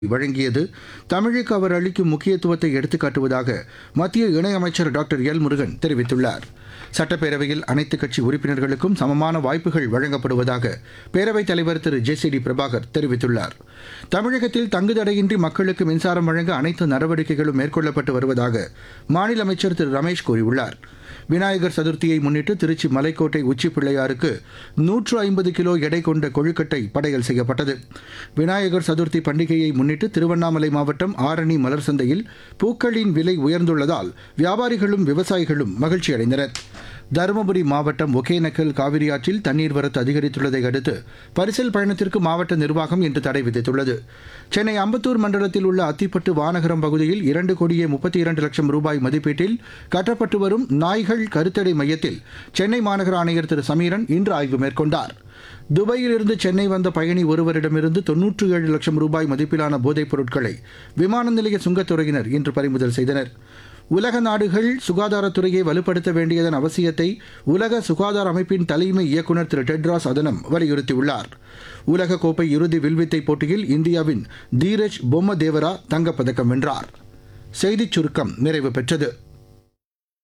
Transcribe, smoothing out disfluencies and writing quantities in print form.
வழங்கியது தமிழுக்கு அவர் அளிக்கும் முக்கியத்துவத்தை எடுத்துக்காட்டுவதாக மத்திய இணையமைச்சர் டாக்டர் எல் முருகன் தெரிவித்துள்ளார். சட்டப்பேரவையில் அனைத்துக் கட்சி உறுப்பினர்களுக்கும் சமமான வாய்ப்புகள் வழங்கப்படுவதாக பேரவைத் தலைவர் திரு ஜே.சி.டி. பிரபாகர் தெரிவித்துள்ளார். தமிழகத்தில் தங்குதடையின்றி மக்களுக்கு மின்சாரம் வழங்க அனைத்து நடவடிக்கைகளும் மேற்கொள்ளப்பட்டு வருவதாக மாநில அமைச்சர் திரு ரமேஷ் கூறியுள்ளார். விநாயகர் சதுர்த்தியை முன்னிட்டு திருச்சி மலைக்கோட்டை உச்சிப் பிள்ளையாருக்கு 150 கிலோ எடை கொண்ட கொழுக்கட்டை படையல் செய்யப்பட்டது. விநாயகர் சதுர்த்தி பண்டிகையை முன்னிட்டு திருவண்ணாமலை மாவட்டம் ஆரணி மலர் சந்தையில் பூக்களின் விலை உயர்ந்துள்ளதால் வியாபாரிகளும் விவசாயிகளும் மகிழ்ச்சியடைந்தனர். தருமபுரி மாவட்டம் ஒகேனக்கல் காவிரி ஆற்றில் தண்ணீர் வரத்து அதிகரித்துள்ளதை அடுத்து பரிசல் பயணத்திற்கு மாவட்ட நிர்வாகம் இன்று தடை விதித்துள்ளது. சென்னை அம்பத்தூர் மண்டலத்தில் உள்ள அத்திப்பட்டு வானகரம் பகுதியில் 2,32,00,000 ரூபாய் மதிப்பீட்டில் கட்டப்பட்டு வரும் நாய்கள் கருத்தடை மையத்தில் சென்னை மாநகர ஆணையர் திரு சமீரன் இன்று ஆய்வு மேற்கொண்டார். துபாயிலிருந்து சென்னை வந்த பயணி ஒருவரிடமிருந்து 97 லட்சம் ரூபாய் மதிப்பிலான போதைப் பொருட்களை விமான நிலைய சுங்கத்துறையினர் இன்று பறிமுதல் செய்தனர். உலக நாடுகள் சுகாதாரத்துறையை வலுப்படுத்த வேண்டியதன் அவசியத்தை உலக சுகாதார அமைப்பின் தலைமை இயக்குநர் திரு டெட்ராஸ் அதனம் வலியுறுத்தியுள்ளார். உலகக்கோப்பை இறுதி வில்வித்தை போட்டியில் இந்தியாவின் தீரஜ் பொம்மதேவரா தங்கப்பதக்கம் வென்றார். செய்திச் சுருக்கம் நிறைவு பெற்றது.